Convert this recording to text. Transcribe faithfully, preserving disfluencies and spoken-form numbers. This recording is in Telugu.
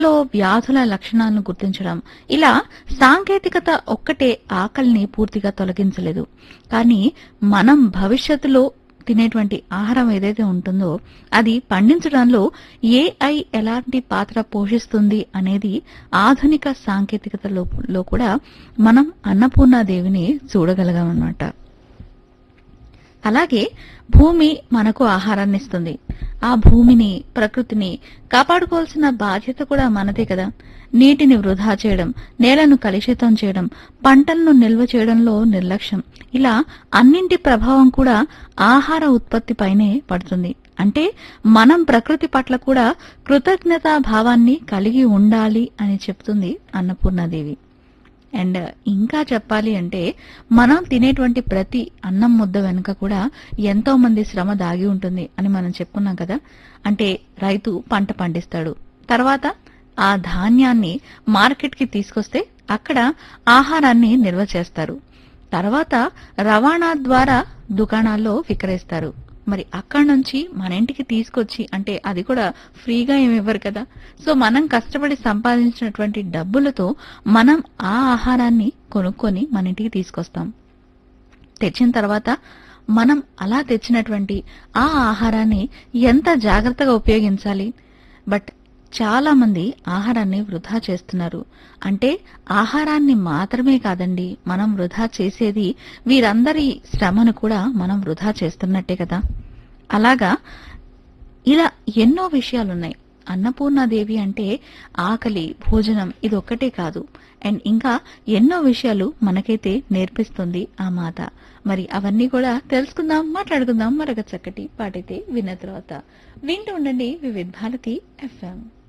లో వ్యాధుల లక్షణాలను గుర్తించడం, ఇలా సాంకేతికత ఒక్కటే ఆకలిని పూర్తిగా తొలగించలేదు. కానీ మనం భవిష్యత్తులో తినేటువంటి ఆహారం ఏదైతే ఉంటుందో అది పండించడంలో ఏఐ ఎలాంటి పాత్ర పోషిస్తుంది అనేది ఆధునిక సాంకేతికతలో లో కూడా మనం అన్నపూర్ణాదేవిని చూడగలగామన్నమాట. అలాగే భూమి మనకు ఆహారాన్ని ఇస్తుంది. ఆ భూమిని, ప్రకృతిని కాపాడుకోవాల్సిన బాధ్యత కూడా మనదే కదా. నీటిని వృధా చేయడం, నేలను కలుషితం చేయడం, పంటలను నిల్వ చేయడంలో నిర్లక్ష్యం, ఇలా అన్నింటి ప్రభావం కూడా ఆహార ఉత్పత్తిపైనే పడుతుంది. అంటే మనం ప్రకృతి పట్ల కూడా కృతజ్ఞతా భావాన్ని కలిగి ఉండాలి అని చెప్తుంది అన్నపూర్ణాదేవి. అండ్ ఇంకా చెప్పాలి అంటే మనం తినేటువంటి ప్రతి అన్నం ముద్ద వెనుక కూడా ఎంతో మంది శ్రమ దాగి ఉంటుంది అని మనం చెప్పుకున్నాం కదా. అంటే రైతు పంట పండిస్తాడు, తర్వాత ఆ ధాన్యాన్ని మార్కెట్ కి తీసుకొస్తే అక్కడ ఆహారాన్ని నిల్వ చేస్తారు, తర్వాత రవాణా ద్వారా దుకాణాల్లో విక్రయిస్తారు. మరి అక్కడి నుంచి మన ఇంటికి తీసుకొచ్చి, అంటే అది కూడా ఫ్రీగా ఏమి ఇవ్వరు కదా. సో మనం కష్టపడి సంపాదించినటువంటి డబ్బులతో మనం ఆ ఆహారాన్ని కొనుక్కొని మన ఇంటికి తీసుకొస్తాం. తెచ్చిన తర్వాత మనం అలా తెచ్చినటువంటి ఆ ఆహారాన్ని ఎంత జాగ్రత్తగా ఉపయోగించాలి. బట్ చాలా మంది ఆహారాన్ని వృధా చేస్తున్నారు. అంటే ఆహారాన్ని మాత్రమే కాదండి, మనం వృధా చేసేది వీరందరి శ్రమను కూడా మనం వృధా చేస్తున్నట్టే కదా. అలాగా ఇలా ఎన్నో విషయాలున్నాయి. అన్నపూర్ణాదేవి అంటే ఆకలి, భోజనం ఇదొక్కటే కాదు, అండ్ ఇంకా ఎన్నో విషయాలు మనకైతే నేర్పిస్తుంది ఆ మాత. మరి అవన్నీ కూడా తెలుసుకుందాం, మాట్లాడుకుందాం మరొక చక్కటి పాటైతే విన్న తర్వాత. వింటూ ఉండండి వివిధ భారతి ఎఫ్ఎం.